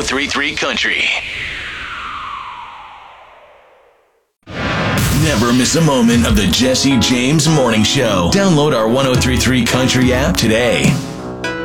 1033 Country. Never miss a moment of the Jesse James Morning Show. Download our 1033 Country app today.